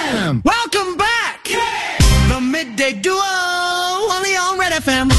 FM. Welcome back. The Midday Duo, only on Red FM.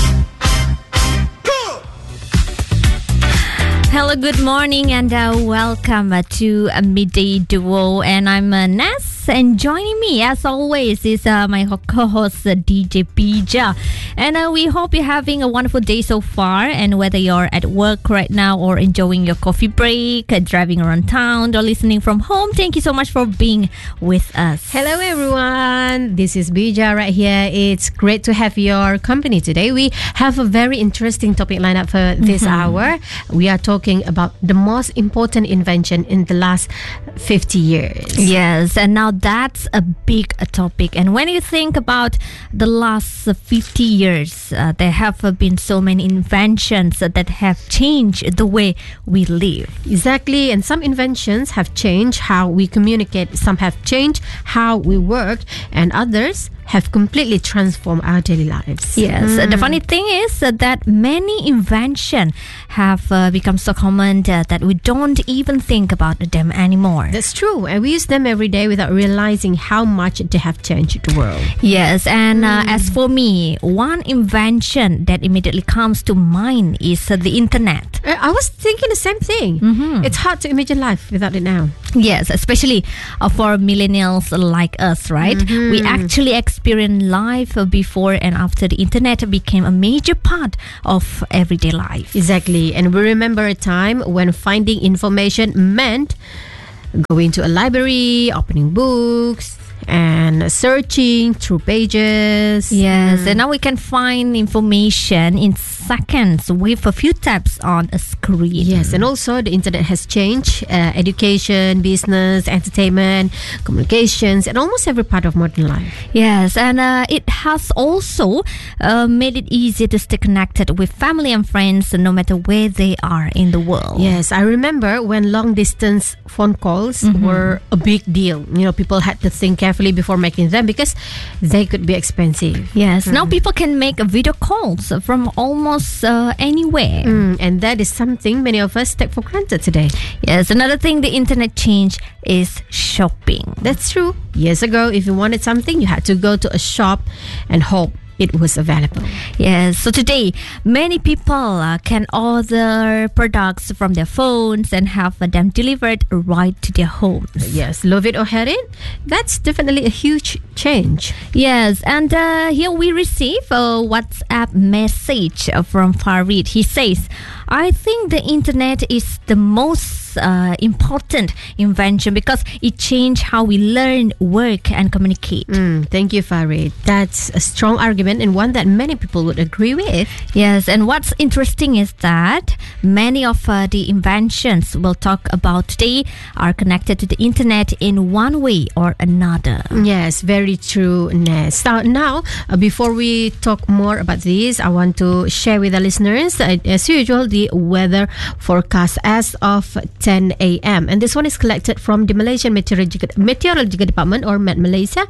Hello, good morning, and welcome to Midday Duo. And I'm Ness, and joining me, as always, is my co-host DJ Bija. And we hope you're having a wonderful day so far. And whether you're at work right now or enjoying your coffee break, driving around town, or listening from home, thank you so much for being with us. Hello everyone, this is Bija right here. It's great to have your company today. We have a very interesting topic lined up for this hour. We are talking about the most important invention in the last 50 years. Yes, and now that's a big topic. And when you think about the last 50 years, there have been so many inventions that have changed the way we live. Exactly, and some inventions have changed how we communicate, some have changed how we work, and others have completely transformed our daily lives. Yes, the funny thing is that many inventions have become so common that we don't even think about them anymore. That's true, and we use them every day without realizing how much they have changed the world. Yes, and as for me, one invention that immediately comes to mind is the internet. I was thinking the same thing. It's hard to imagine life without it now. Yes, especially for millennials like us, right? We actually experienced life before and after the internet became a major part of everyday life. Exactly, and we remember a time when finding information meant going to a library, opening books, and searching through pages. Yes, and now we can find information in seconds with a few taps on a screen. Yes, and also the internet has changed education, business, entertainment, communications, and almost every part of modern life. Yes, and it has also made it easier to stay connected with family and friends no matter where they are in the world. Yes, I remember when long distance phone calls were a big deal. You know, people had to think carefully before making them because they could be expensive. Yes, now people can make video calls from almost anywhere. And that is something many of us take for granted today. Yes, another thing the internet changed is shopping. That's true. Years ago, if you wanted something, you had to go to a shop and hope it was available. Yes, so today many people can order products from their phones and have them delivered right to their homes. Yes, love it or hate it, that's definitely a huge change. Yes, and here we receive a WhatsApp message from Farid. He says, I think the internet is the most important invention because it changed how we learn, work, and communicate. Thank you, Farid. That's a strong argument and one that many people would agree with. Yes, and what's interesting is that many of the inventions we'll talk about today are connected to the internet in one way or another. Yes, very true, Ness. Now, before we talk more about this, I want to share with the listeners, as usual, the weather forecast as of 10 a.m. And this one is collected from the Malaysian Meteorological Department, or Met Malaysia,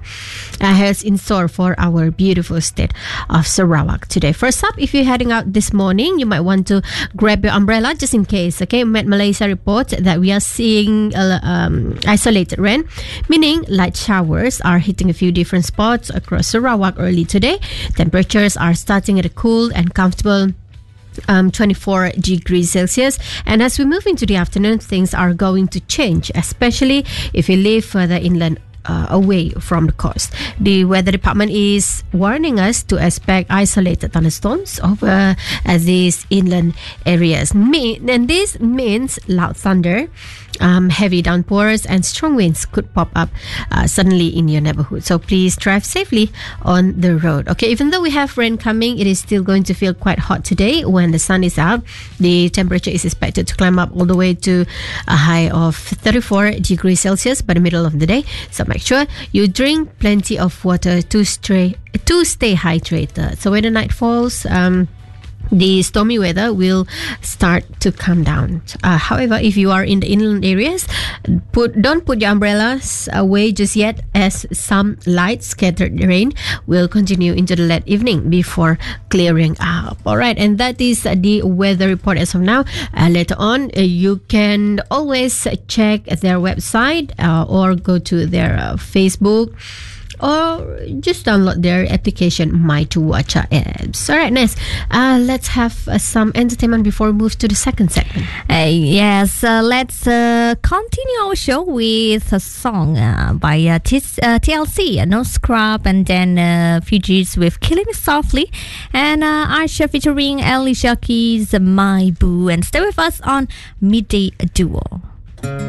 has in store for our beautiful state of Sarawak today. First up, if you're heading out this morning, you might want to grab your umbrella just in case. Okay, Met Malaysia reports that we are seeing isolated rain, meaning light showers are hitting a few different spots across Sarawak early today. Temperatures are starting at a cool and comfortable 24 degrees Celsius, and as we move into the afternoon, things are going to change, especially if you live further inland away from the coast. The weather department is warning us to expect isolated thunderstorms over these inland areas, and this means loud thunder, heavy downpours, and strong winds could pop up suddenly in your neighborhood. So please drive safely on the road. Okay, even though we have rain coming, it is still going to feel quite hot today when the sun is out. The temperature is expected to climb up all the way to a high of 34 degrees Celsius by the middle of the day. So make sure you drink plenty of water to stay hydrated. So when the night falls, the stormy weather will start to come down. However, if you are in the inland areas, don't put your umbrellas away just yet, as some light scattered rain will continue into the late evening before clearing up. All right, and that is the weather report as of now. Later on, you can always check their website or go to their Facebook, or just download their application My2Watcha apps. Alright, Ness, let's have some entertainment before we move to the second segment. Yes, let's continue our show with a song by TLC, No Scrub, and then Fugees with Killing Me Softly, and Aisha featuring Alicia Keys, My Boo. And stay with us on Midday Duo.